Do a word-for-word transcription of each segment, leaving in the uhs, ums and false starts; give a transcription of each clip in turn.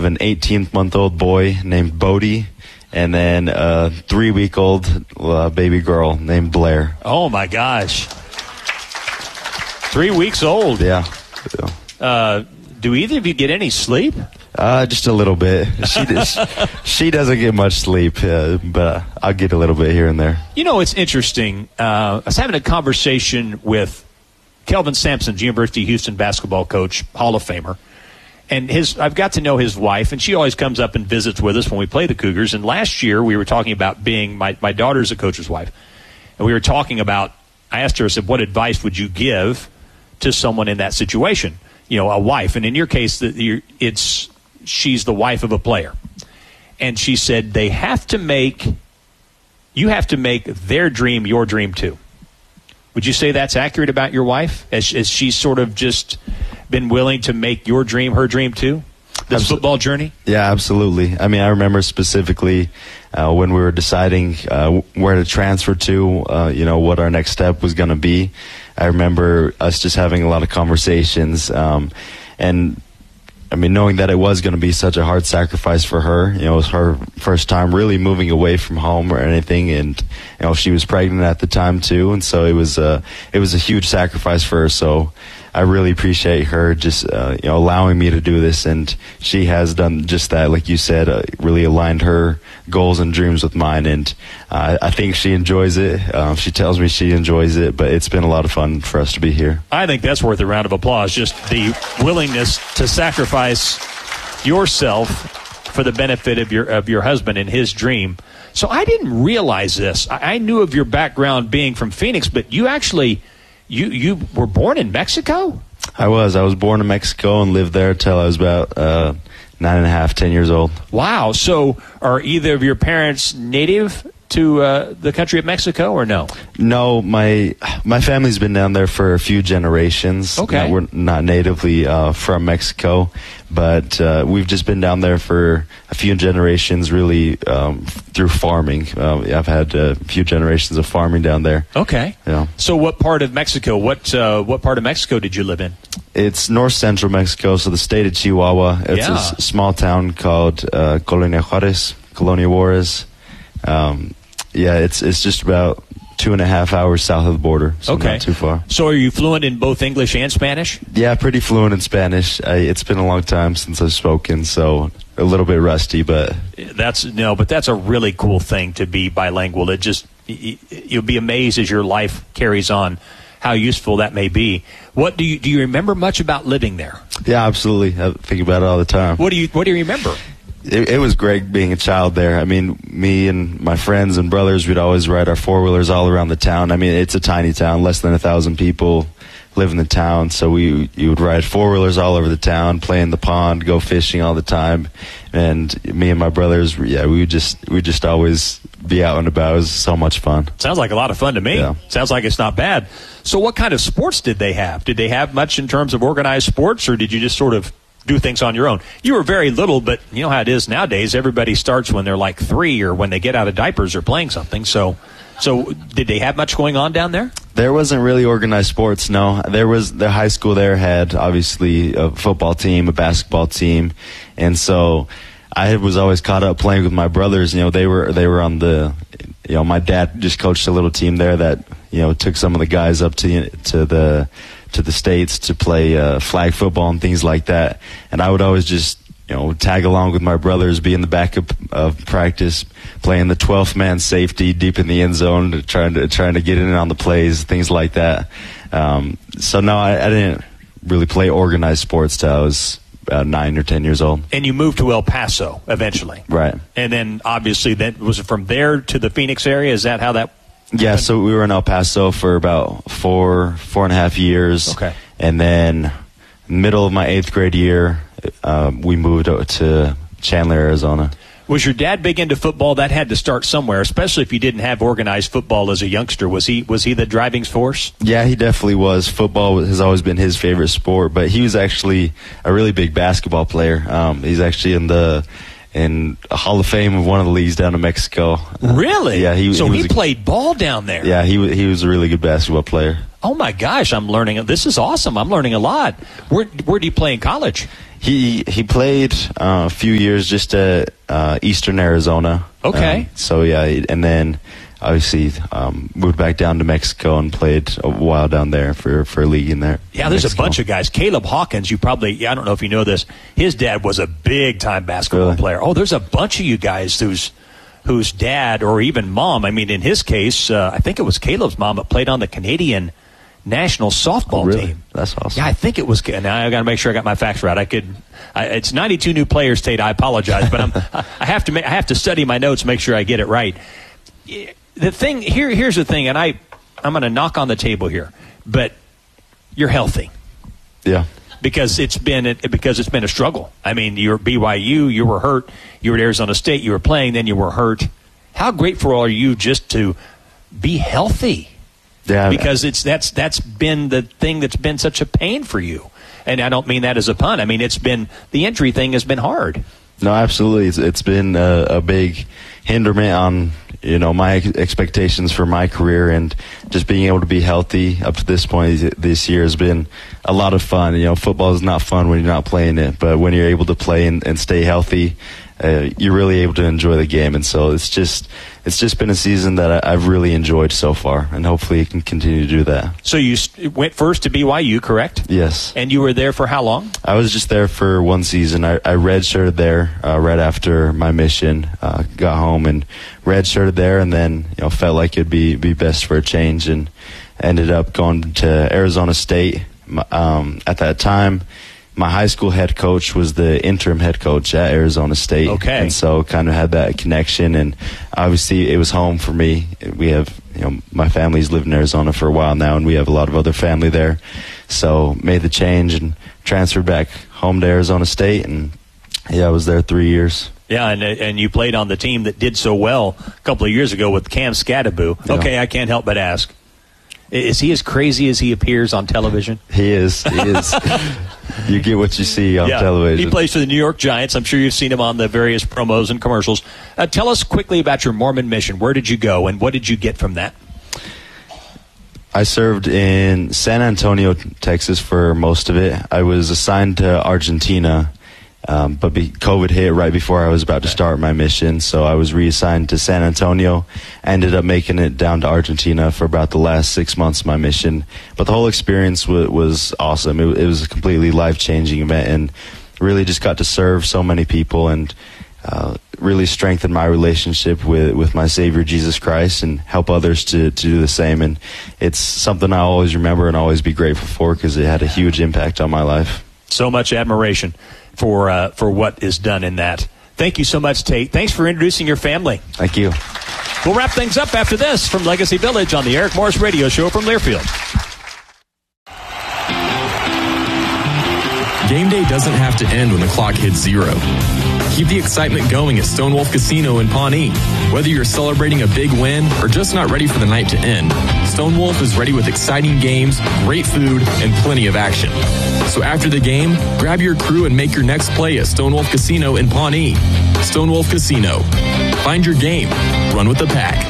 an eighteen-month-old boy named Bodie, and then a three-week-old uh, baby girl named Blair. Oh, my gosh. Three weeks old. Yeah. yeah. Uh, do either of you get any sleep? Uh, just a little bit. She does, she doesn't get much sleep, uh, but I'll get a little bit here and there. You know, it's interesting. Uh, I was having a conversation with Kelvin Sampson, University of Houston basketball coach, Hall of Famer. And his, I've got to know his wife, and she always comes up and visits with us when we play the Cougars. And last year we were talking about being, my, my daughter's a coach's wife. And we were talking about, I asked her, I said, what advice would you give to someone in that situation? You know, a wife. And in your case, the, it's she's the wife of a player. And she said they have to make, you have to make their dream your dream too. Would you say that's accurate about your wife? As, as she's sort of just been willing to make your dream her dream too? This Absol- football journey? Yeah, absolutely. I mean, I remember specifically uh, when we were deciding uh, where to transfer to, uh, you know, what our next step was going to be. I remember us just having a lot of conversations. Um, and, I mean, knowing that it was going to be such a hard sacrifice for her. You know, it was her first time really moving away from home or anything. And, you know, she was pregnant at the time, too. And so it was, uh, it was a huge sacrifice for her. So I really appreciate her just, uh, you know, allowing me to do this. And she has done just that, like you said, uh, really aligned her goals and dreams with mine. And uh, I think she enjoys it. Uh, she tells me she enjoys it, but it's been a lot of fun for us to be here. I think that's worth a round of applause, just the willingness to sacrifice yourself for the benefit of your of your husband and his dream. So I didn't realize this. I, I knew of your background being from Phoenix, but you actually... You you were born in Mexico? I was. I was born in Mexico and lived there till I was about uh, nine and a half, ten years old. Wow. So are either of your parents native to uh, the country of Mexico or no? No, my my family's been down there for a few generations. Okay. No, we're not natively uh, from Mexico, but uh, we've just been down there for a few generations, really um, through farming. Uh, I've had a few generations of farming down there. Okay. Yeah. So what part of Mexico, what uh, what part of Mexico did you live in? It's north central Mexico, so the state of Chihuahua. It's Yeah. a s- small town called uh, Colonia Juarez, Colonia Juarez. Um, yeah, it's it's just about two and a half hours south of the border, so Okay. not too far. So are you fluent in both English and Spanish? Yeah, pretty fluent in Spanish. I, it's been a long time since I've spoken, so a little bit rusty, but That's no, but that's a really cool thing to be bilingual. It just y- y- you'll be amazed as your life carries on how useful that may be. What do you do you remember much about living there? yeah, absolutely. I think about it all the time. What do you what do you remember? It, it was great being a child there. I mean, me and my friends and brothers, we'd always ride our four-wheelers all around the town. I mean, it's a tiny town, less than a thousand people live in the town, so we you would ride four-wheelers all over the town, play in the pond, go fishing all the time. And me and my brothers, yeah, we would just we just always be out and about. It was so much fun. Sounds like a lot of fun to me. Yeah. Sounds like it's not bad. So what kind of sports did they have? Did they have much in terms of organized sports, or did you just sort of do things on your own? You were very little, but you know how it is nowadays. Everybody starts when they're like three or when they get out of diapers or playing something. So so did they have much going on down there? There wasn't really organized sports, no. There was, the high school there had obviously a football team, a basketball team, and so I was always caught up playing with my brothers. You know, they were they were on the, you know, my dad just coached a little team there that, you know, took some of the guys up to to the to the States to play uh, flag football and things like that. And I would always just, you know, tag along with my brothers, be in the back of, of practice, playing the twelfth man safety deep in the end zone, trying to trying to get in on the plays, things like that. Um, so no, I, I didn't really play organized sports till I was about nine or ten years old. And you moved to El Paso eventually. Right. And then obviously, then was it from there to the Phoenix area? Is that how that? Yeah, so we were in El Paso for about four, four and a half years. Okay. And then middle of my eighth grade year, um, we moved out to Chandler, Arizona. Was your dad big into football? That had to start somewhere, especially if you didn't have organized football as a youngster. Was he was he the driving force? Yeah, he definitely was. Football has always been his favorite sport, but he was actually a really big basketball player. Um, he's actually in the in a Hall of Fame of one of the leagues down in Mexico. Really? Yeah. He, so he, he was a, played ball down there. Yeah, he was he was a really good basketball player. Oh my gosh, I'm learning. This is awesome. I'm learning a lot. Where where do you play in college? He he played uh, a few years just at uh, Eastern Arizona. Okay. Um, so yeah, and then obviously um, moved back down to Mexico and played a while down there for for a league in there. Yeah, there's Mexico. a bunch of guys. Caleb Hawkins, you probably, I don't know if you know this, his dad was a big time basketball Really? player. Oh, there's a bunch of you guys whose whose dad or even mom, I mean, in his case, uh, I think it was Caleb's mom that played on the Canadian national softball Oh, really? team. That's awesome. Yeah, I think it was. Now I got to make sure I got my facts right. I could. I, it's ninety-two new players, Tate. I apologize, but I'm. I have to. Make, I have to study my notes, make sure I get it right. The thing here. Here's the thing, and I. I'm going to knock on the table here, but you're healthy. Yeah. Because it's been because it's been a struggle. I mean, you're at B Y U, you were hurt. You were at Arizona State, you were playing, then you were hurt. How grateful are you just to be healthy? Yeah, because it's that's that's been the thing that's been such a pain for you. And I don't mean that as a pun. I mean, it's been the injury thing has been hard. No, absolutely. It's, it's been a, a big hindrance on, you know, my ex- expectations for my career, and just being able to be healthy up to this point this year has been a lot of fun. You know, football is not fun when you're not playing it, but when you're able to play and, and stay healthy, uh, you're really able to enjoy the game. And so it's just it's just been a season that I, I've really enjoyed so far, and hopefully it can continue to do that. So you st- went first to B Y U, correct? Yes. And you were there for how long? I was just there for one season. I, I redshirted there uh, right after my mission. Uh, got home and redshirted there, and then you know felt like it'd be be best for a change, and ended up going to Arizona State. Um, at that time, my high school head coach was the interim head coach at Arizona State. Okay. And so kind of had that connection, and obviously it was home for me. We have, you know, my family's lived in Arizona for a while now, and we have a lot of other family there. So made the change and transferred back home to Arizona State, and yeah, I was there three years. Yeah, and and you played on the team that did so well a couple of years ago with Cam Scadaboo. Yeah. Okay, I can't help but ask. Is he as crazy as he appears on television? He is. He is. You get what you see on yeah. television. He plays for the New York Giants. I'm sure you've seen him on the various promos and commercials. Uh, tell us quickly about your Mormon mission. Where did you go, and what did you get from that? I served in San Antonio, Texas for most of it. I was assigned to Argentina, um, but be, COVID hit right before I was about to start my mission, so I was reassigned to San Antonio. I ended up making it down to Argentina for about the last six months of my mission. But the whole experience w- was awesome. It, it was a completely life-changing event, and really just got to serve so many people, and uh, really strengthen my relationship with, with my Savior, Jesus Christ, and help others to, to do the same. And it's something I always remember and always be grateful for, because it had a huge impact on my life. So much admiration for uh, for what is done in that. Thank you so much, Tate. Thanks for introducing your family. Thank you. We'll wrap things up after this from Legacy Village on the Eric Morris Radio Show from Learfield. Game day doesn't have to end when the clock hits zero. Keep the excitement going at Stone Wolf Casino in Pawnee. Whether you're celebrating a big win or just not ready for the night to end, Stone Wolf is ready with exciting games, great food, and plenty of action. So after the game, grab your crew and make your next play at Stone Wolf Casino in Pawnee. Stone Wolf Casino. Find your game. Run with the pack.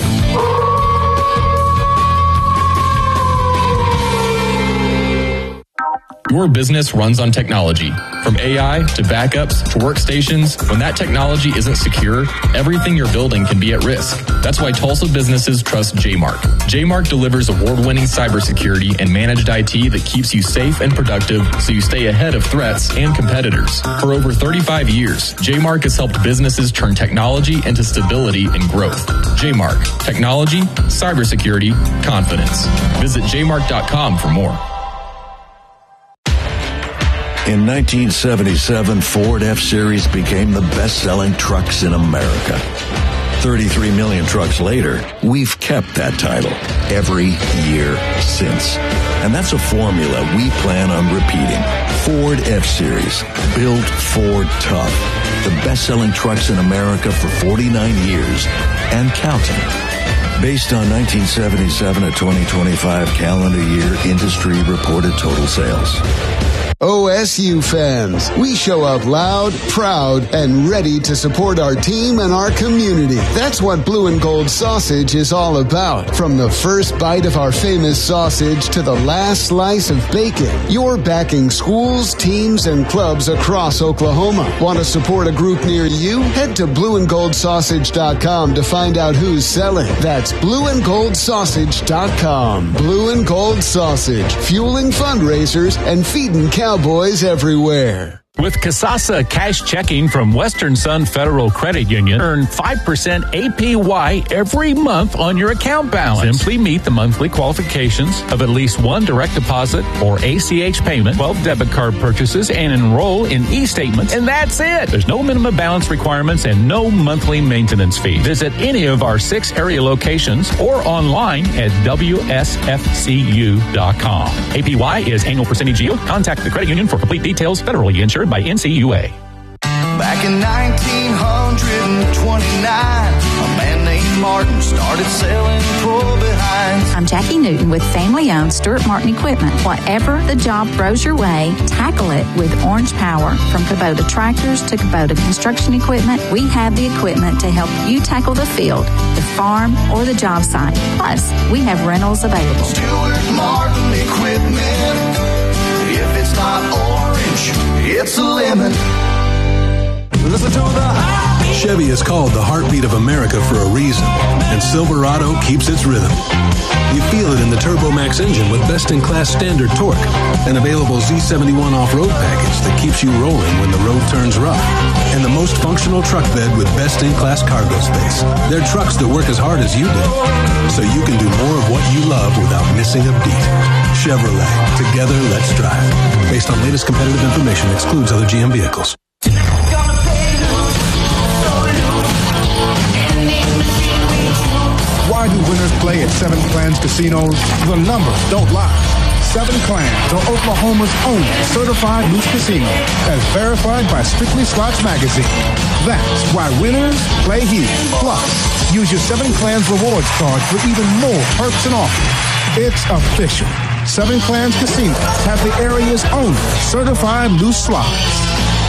Your business runs on technology. From A I to backups to workstations, when that technology isn't secure, everything you're building can be at risk. That's why Tulsa businesses trust J-Mark. J-Mark delivers award-winning cybersecurity and managed I T that keeps you safe and productive so you stay ahead of threats and competitors. For over thirty-five years, J-Mark has helped businesses turn technology into stability and growth. J-Mark. Technology, cybersecurity, confidence. Visit j mark dot com for more. In nineteen seventy-seven, Ford F-Series became the best-selling trucks in America. thirty-three million trucks later, we've kept that title every year since. And that's a formula we plan on repeating. Ford F-Series, built Ford tough. The best-selling trucks in America for forty-nine years and counting. Based on nineteen seventy-seven to twenty twenty-five calendar year industry reported total sales. O S U fans, we show up loud, proud, and ready to support our team and our community. That's what Blue and Gold Sausage is all about. From the first bite of our famous sausage to the last slice of bacon, you're backing schools, teams, and clubs across Oklahoma. Want to support a group near you? Head to blue and gold sausage dot com to find out who's selling. That's blue and gold sausage dot com. Blue and Gold Sausage, fueling fundraisers and feeding cowboys everywhere. With Kasasa Cash Checking from Western Sun Federal Credit Union, earn five percent A P Y every month on your account balance. Simply meet the monthly qualifications of at least one direct deposit or A C H payment, twelve debit card purchases, and enroll in e-statements, and that's it. There's no minimum balance requirements and no monthly maintenance fee. Visit any of our six area locations or online at W S F C U dot com. A P Y is annual percentage yield. Contact the credit union for complete details. Federally insured by N C U A. Back in nineteen twenty-nine, a man named Martin started selling pull-behinds. I'm Jackie Newton with family-owned Stuart Martin Equipment. Whatever the job throws your way, tackle it with Orange Power. From Kubota tractors to Kubota construction equipment, we have the equipment to help you tackle the field, the farm, or the job site. Plus, we have rentals available. Stuart Martin Equipment. If it's not orange, it's a lemon. Listen to the heartbeat. Chevy is called the heartbeat of America for a reason, and Silverado keeps its rhythm. You feel it in the TurboMax engine with best-in-class standard torque, an available Z seventy-one off-road package that keeps you rolling when the road turns rough, and the most functional truck bed with best-in-class cargo space. They're trucks that work as hard as you do, so you can do more of what you love without missing a beat. Chevrolet. Together, let's drive. Based on latest competitive information, excludes other G M vehicles. Why do winners play at Seven Clans Casinos? The numbers don't lie. Seven Clans are Oklahoma's only certified loose casino, as verified by Strictly Slots Magazine. That's why winners play here. Plus, use your Seven Clans rewards card for even more perks and offers. It's official. Seven Clans Casinos have the area's only certified loose slots.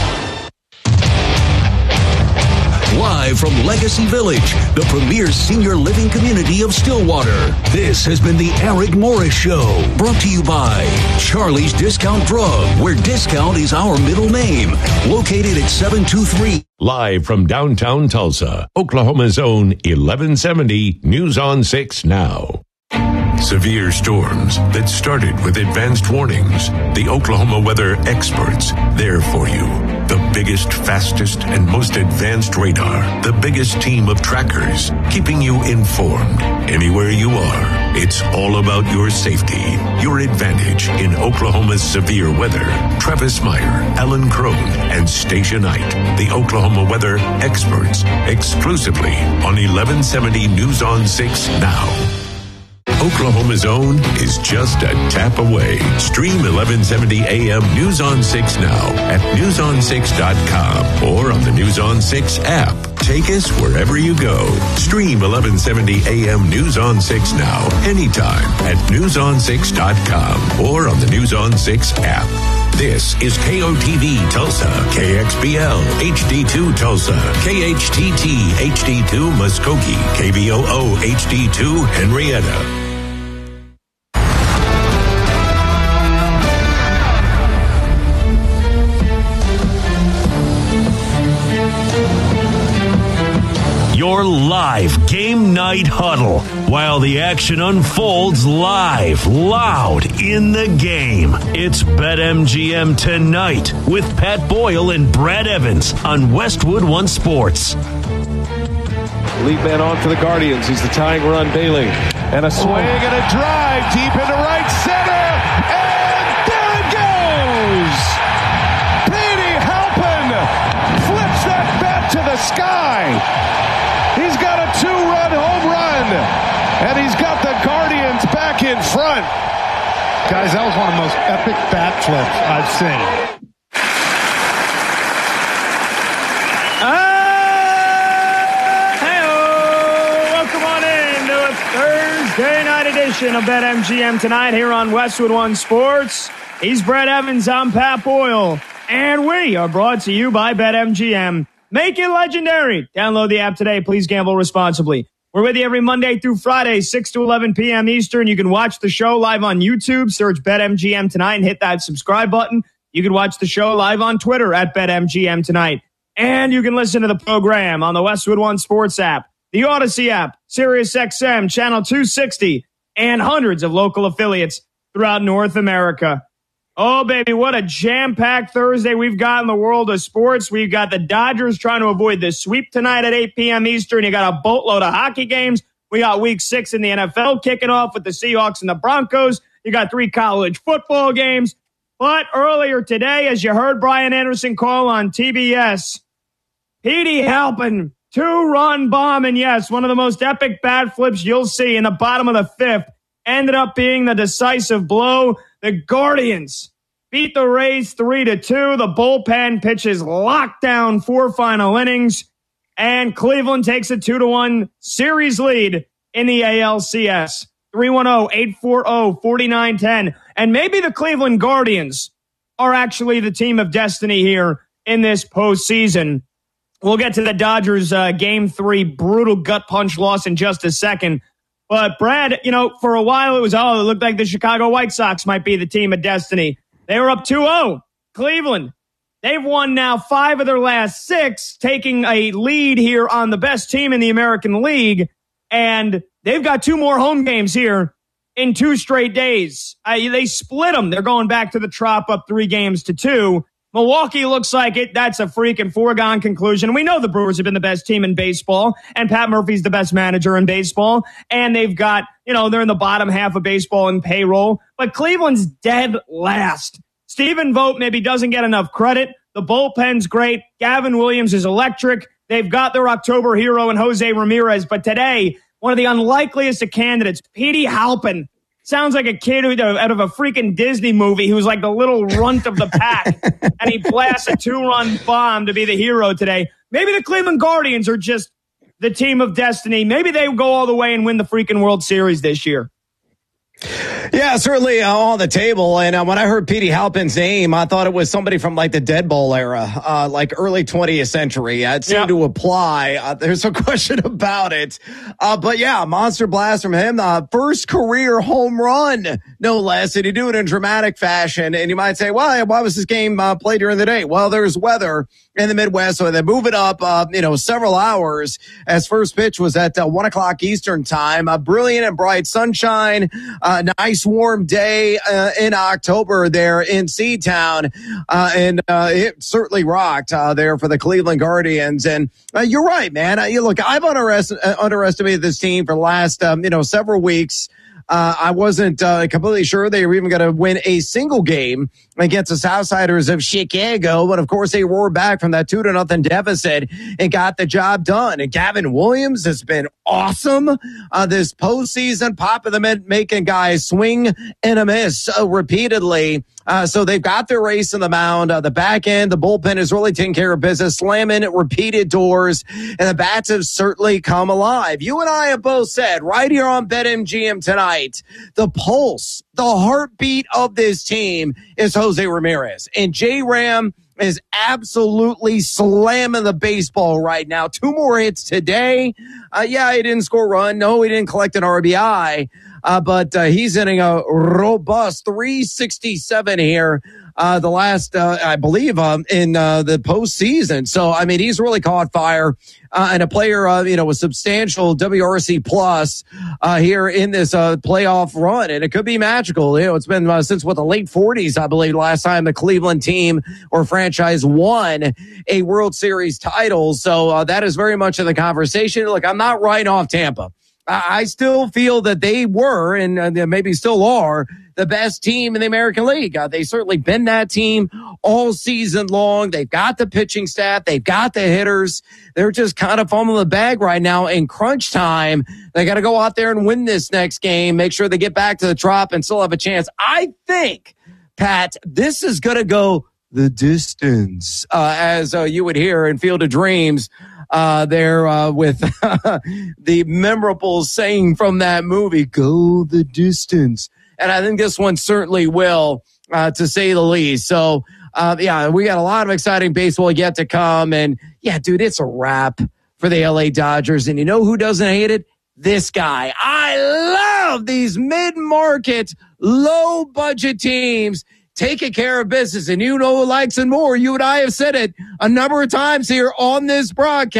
Live from Legacy Village, the premier senior living community of Stillwater. This has been the Eric Morris Show, brought to you by Charlie's Discount Drug, where discount is our middle name. Located at seven two three. Live from downtown Tulsa, Oklahoma's own eleven seventy News on six Now. Severe storms that started with advanced warnings. The Oklahoma weather experts, there for you. The biggest, fastest, and most advanced radar. The biggest team of trackers, keeping you informed anywhere you are. It's all about your safety, your advantage in Oklahoma's severe weather. Travis Meyer, Alan Crone, and Stacia Knight, the Oklahoma weather experts, exclusively on eleven seventy News on six Now. Oklahoma's own is just a tap away. Stream eleven seventy A M News on six Now at news on six dot com or on the News on six app. Take us wherever you go. Stream eleven seventy A M News on six Now anytime at news on six dot com or on the News on six app. This is K O T V Tulsa, K X B L H D two Tulsa, K H T T H D two Muskogee, K V O O H D two Henrietta. Your live game night huddle while the action unfolds live, loud in the game. It's BetMGM Tonight with Pat Boyle and Brad Evans on Westwood One Sports. Lead man on for the Guardians. He's the tying run, Bailey. And a swing oh. and a drive deep into right center. And there it goes! Petey Halpin flips that bat to the sky. He's got a two-run home run, and he's got the Guardians back in front. Guys, that was one of the most epic bat flips I've seen. Uh, hey-oh, welcome on in to a Thursday night edition of BetMGM Tonight here on Westwood One Sports. He's Brett Evans. I'm Pat Boyle. And we are brought to you by BetMGM. Make it legendary. Download the app today. Please gamble responsibly. We're with you every Monday through Friday, six to eleven p.m. Eastern. You can watch the show live on YouTube. Search BetMGM Tonight and hit that subscribe button. You can watch the show live on Twitter at BetMGM Tonight. And you can listen to the program on the Westwood One Sports app, the Odyssey app, SiriusXM, Channel two sixty, and hundreds of local affiliates throughout North America. Oh, baby, what a jam-packed Thursday we've got in the world of sports. We've got the Dodgers trying to avoid the sweep tonight at eight p.m. Eastern. You got a boatload of hockey games. We got week six in the N F L kicking off with the Seahawks and the Broncos. You got three college football games. But earlier today, as you heard Brian Anderson call on T B S, Petey Halpin, two-run bomb, and yes, one of the most epic bat flips you'll see in the bottom of the fifth, ended up being the decisive blow. The Guardians beat the Rays three to two. The bullpen pitches locked down four final innings, and Cleveland takes a two to one series lead in the A L C S. three one zero, eight four zero, four nine one zero. And maybe the Cleveland Guardians are actually the team of destiny here in this postseason. We'll get to the Dodgers uh, game three brutal gut punch loss in just a second. But, Brad, you know, for a while it was, oh, it looked like the Chicago White Sox might be the team of destiny. They were up two oh. Cleveland, they've won now five of their last six, taking a lead here on the best team in the American League. And they've got two more home games here in two straight days. Uh, they split them. They're going back to the Trop up three games to two. Milwaukee looks like it. That's a freaking foregone conclusion. We know the Brewers have been the best team in baseball, and Pat Murphy's the best manager in baseball, and they've got, you know, they're in the bottom half of baseball in payroll, but Cleveland's dead last. Stephen Vogt maybe doesn't get enough credit. The bullpen's great. Gavin Williams is electric. They've got their October hero in Jose Ramirez, but today, one of the unlikeliest of candidates, Petey Halpin, sounds like a kid who, out of a freaking Disney movie who's like the little runt of the pack, and he blasts a two-run bomb to be the hero today. Maybe the Cleveland Guardians are just the team of destiny. Maybe they go all the way and win the freaking World Series this year. Yeah, certainly uh, on the table. And uh, when I heard Petey Halpin's name, I thought it was somebody from like the Dead Bowl era, uh, like early twentieth century. Uh, it seemed yeah. to apply. Uh, there's no question about it. Uh, but yeah, monster blast from him. Uh, first career home run, no less. And he do it in dramatic fashion. And you might say, well, why was this game uh, played during the day? Well, there's weather in the Midwest, so they move it up, uh, you know, several hours, as first pitch was at uh, one o'clock Eastern time. A brilliant and bright sunshine, uh, nice warm day uh, in October there in Seatown, uh, and uh, it certainly rocked uh, there for the Cleveland Guardians. And uh, you're right, man. Uh, you look, I've underest- uh, underestimated this team for the last, um, you know, several weeks. Uh, I wasn't uh, completely sure they were even going to win a single game against the Southsiders of Chicago. But, of course, they roared back from that two to nothing deficit and got the job done. And Gavin Williams has been awesome uh, this postseason, pop of the mid, making guys swing and a miss uh, repeatedly. Uh, so they've got their race in the mound. Uh, the back end, the bullpen is really taking care of business, slamming repeated doors, and the bats have certainly come alive. You and I have both said right here on BetMGM tonight, the pulse, the heartbeat of this team is Jose Ramirez. And J-Ram is absolutely slamming the baseball right now. Two more hits today. Uh, yeah, he didn't score a run. No, he didn't collect an R B I. Uh, but uh, he's hitting a robust three sixty-seven here. Uh, the last, uh, I believe, um, in uh, the postseason. So, I mean, he's really caught fire. Uh, and a player, uh, you know, with substantial W R C plus uh, here in this uh, playoff run. And it could be magical. You know, it's been uh, since, what, the late forties, I believe, last time the Cleveland team or franchise won a World Series title. So uh, that is very much in the conversation. Look, I'm not writing off Tampa. I still feel that they were, and uh, maybe still are, the best team in the American League. Uh, they've certainly been that team all season long. They've got the pitching staff. They've got the hitters. They're just kind of fumbling the bag right now in crunch time. They got to go out there and win this next game, make sure they get back to the Trop and still have a chance. I think, Pat, this is going to go the distance, uh, as uh, you would hear in Field of Dreams. Uh, there, uh, with the memorable saying from that movie, go the distance. And I think this one certainly will. uh, to say the least. So, uh, yeah, we got a lot of exciting baseball yet to come. And, yeah, dude, it's a wrap for the L A Dodgers. And you know who doesn't hate it? This guy. I love these mid-market, low-budget teams taking care of business. And you know who likes it more. You and I have said it a number of times here on this broadcast.